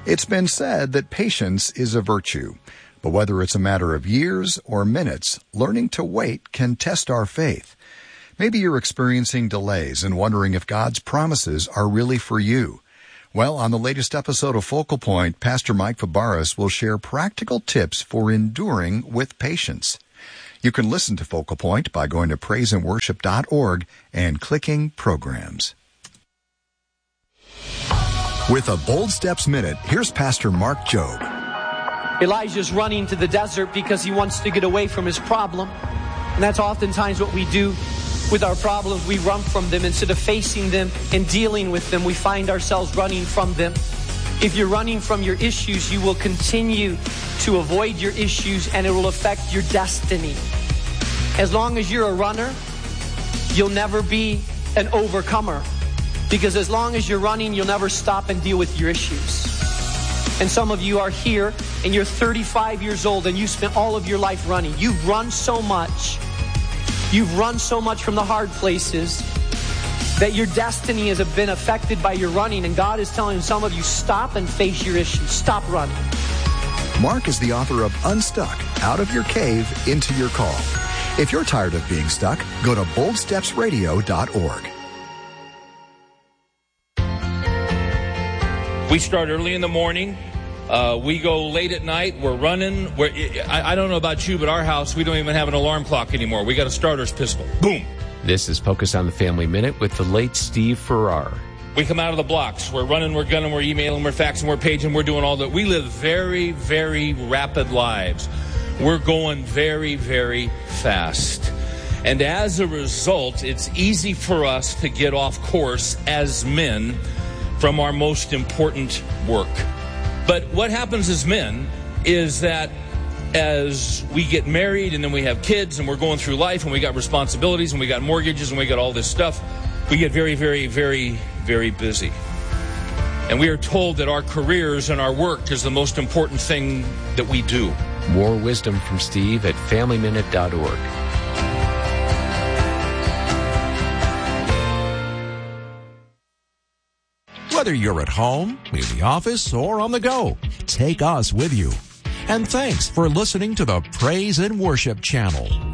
It's been said that patience is a virtue, but whether it's a matter of years or minutes, learning to wait can test our faith. Maybe you're experiencing delays and wondering if God's promises are really for you. Well, on the latest episode of Focal Point, Pastor Mike Fabarez will share practical tips for enduring with patience. You can listen to Focal Point by going to praiseandworship.org and clicking Programs. With a Bold Steps Minute, here's Pastor Mark Jobe. Elijah's running to the desert because he wants to get away from his problem. And that's oftentimes what we do with our problems. We run from them instead of facing them and dealing with them. We find ourselves running from them. If you're running from your issues, you will continue to avoid your issues and it will affect your destiny. As long as you're a runner, you'll never be an overcomer. Because as long as you're running, you'll never stop and deal with your issues. And some of you are here and you're 35 years old and you spent all of your life running. You've run so much. You've run so much from the hard places that your destiny has been affected by your running. And God is telling some of you, stop and face your issues. Stop running. Mark is the author of Unstuck, Out of Your Cave, Into Your Call. If you're tired of being stuck, go to boldstepsradio.org. We start early in the morning. We go late at night. We're running. I don't know about you, but our house, we don't even have an alarm clock anymore. We got a starter's pistol. Boom. This is Focus on the Family Minute with the late Steve Farrar. We come out of the blocks. We're running, we're gunning, we're emailing, we're faxing, we're paging, we're doing all that. We live very, very rapid lives. We're going very, very fast. And as a result, it's easy for us to get off course as men from our most important work. But what happens as men is that as we get married and then we have kids and we're going through life and we got responsibilities and we got mortgages and we got all this stuff, we get very, very, very, very busy. And we are told that our careers and our work is the most important thing that we do. More wisdom from Steve at FamilyMinute.org. Whether you're at home, in the office, or on the go, take us with you. And thanks for listening to the Praise and Worship channel.